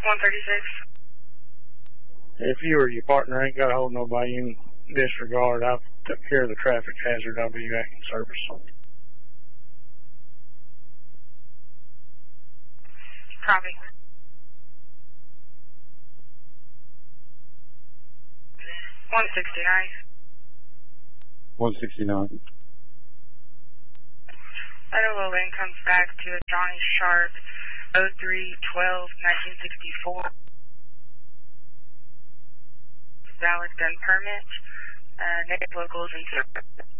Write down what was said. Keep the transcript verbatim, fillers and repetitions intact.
one thirty-six. If you or your partner ain't got a hold of nobody in disregard, I've took care of the traffic hazard. I'll be back in service. Copy. one sixty-nine. one sixty-nine. Idaho Lane comes back to a Johnny Sharp, oh three twelve nineteen sixty-four. Valid gun permit. Uh, native locals in service.